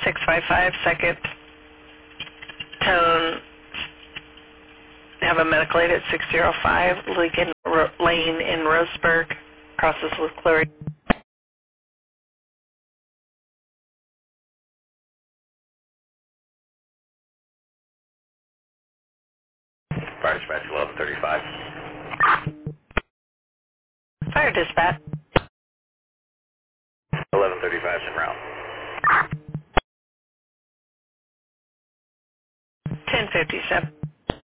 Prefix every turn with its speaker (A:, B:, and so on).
A: 655 second tone. Have a medical aid at 605 Lincoln Lane in Roseburg. Crosses with Cleary.
B: Fire dispatch 1135.
A: Fire dispatch.
B: 1135 is en route.
A: 1057.